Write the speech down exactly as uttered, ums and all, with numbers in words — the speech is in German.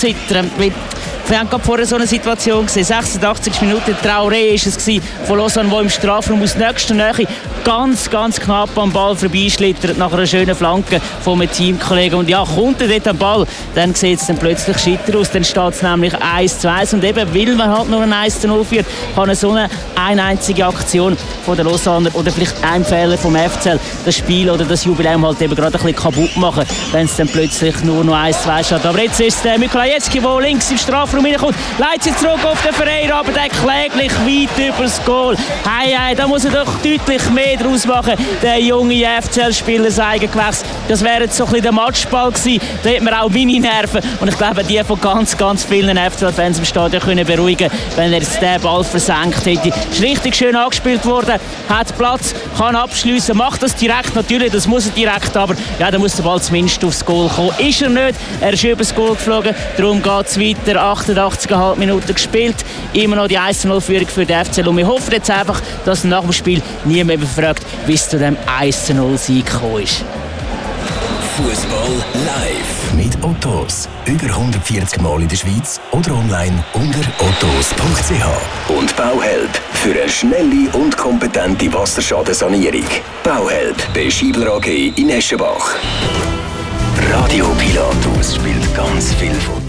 zittern. Wir haben gerade vorher so eine Situation gesehen, sechsundachtzig Minuten, Traoré war es gewesen, von Lausanne, der im Strafraum aus nächster Nähe ganz, ganz knapp am Ball vorbeischlittert, nach einer schönen Flanke von einem Teamkollegen. Und ja, kommt er dort am Ball, dann sieht es dann plötzlich scheiter aus, dann steht es nämlich eins zu eins. Und eben, weil man halt nur ein eins zu null führt, kann eine so eine, eine einzige Aktion von der Lausanner oder vielleicht ein Fehler vom F C L das Spiel oder das Jubiläum halt eben gerade ein bisschen kaputt machen, wenn es dann plötzlich nur noch eins zu zwei steht. Aber jetzt ist der Mikolajewski, der links im Strafraum reinkommt, leitet sich zurück auf den Ferreira, aber der kläglich weit über das Goal. Hei, hei, da muss er doch deutlich mehr draus machen, der junge F C L-Spieler, das Eigengewächs. Das wäre jetzt so ein bisschen der Matchball gewesen. Da hat man auch meine Nerven. Und ich glaube, die von ganz, ganz vielen F C L-Fans im Stadion können beruhigen, wenn er jetzt den Ball versenkt hätte. Ist richtig schön angespielt worden, hat Platz, kann abschliessen, macht das direkt, natürlich, das muss er direkt, aber ja, da muss der Ball zumindest aufs Goal kommen. Ist er nicht, er ist über das Goal geflogen, darum geht es weiter, achtundachtzig Komma fünf Minuten gespielt, immer noch die eins zu null Führung für den F C L und wir hoffen jetzt einfach, dass nach dem Spiel niemand mehr fragt, wie es zu dem eins zu null Sieg gekommen ist. Fußball live mit Ottos. Über hundertvierzig Mal in der Schweiz oder online unter ottos punkt c h. Und Bauhelp für eine schnelle und kompetente Wasserschadensanierung. Bauhelp bei Schiebler A G in Eschenbach. Radio Pilatus spielt ganz viel von